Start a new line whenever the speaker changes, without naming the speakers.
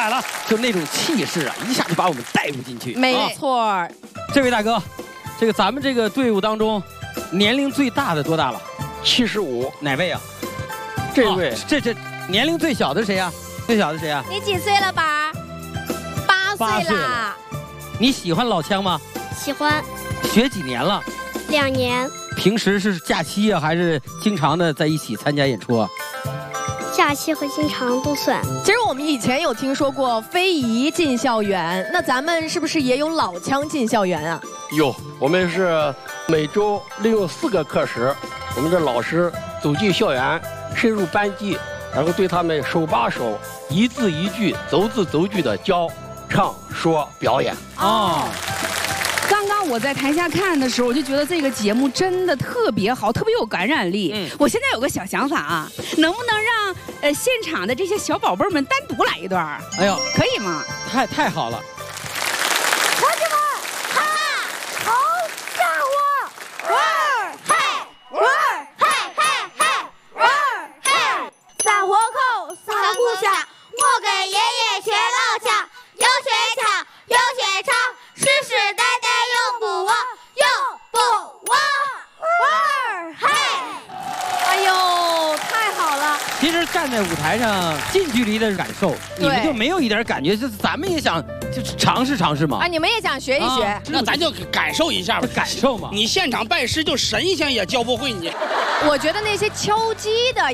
来了，就那种气势啊，一下就把我们带入进去。
没错。
这位大哥，这个咱们这个队伍当中，年龄最大的多大了
？75。
哪位啊？
这位。
这年龄最小的谁呀？最小的谁呀？
你几岁了吧？8岁啦。
你喜欢老腔吗？
喜欢。
学几年了
？2年。
平时是假期啊，还是经常的在一起参加演出啊？
假期和经常都算。
其实我们以前有听说过非遗进校园，那咱们是不是也有老腔进校园啊？
有，我们是每周利用4个课时，我们的老师走进校园，深入班级，然后对他们手把手、一字一句、走字走句的教、唱、说、表演。
哦。刚刚我在台下看的时候，我就觉得这个节目真的特别好，特别有感染力。我现在有个小想法啊，能不能让现场的这些小宝贝们单独来一段？
哎呦，
可以吗？
太好了！
同志们，哈，好家伙，玩儿嘿，玩儿嘿嘿嘿，玩儿嘿，散活口，散呼响，我给爷爷学老腔，有学腔，有学唱。世世代代永不忘，永不忘，玩儿嘿！
哎呦，太好了！
其实站在舞台上近距离的感受，你们就没有一点感觉，就是咱们也想就尝试尝试嘛。
啊，你们也想学一学？
那咱就感受一下吧，
感受嘛。
你现场拜师就神仙也教不会你。
我觉得那些敲击的。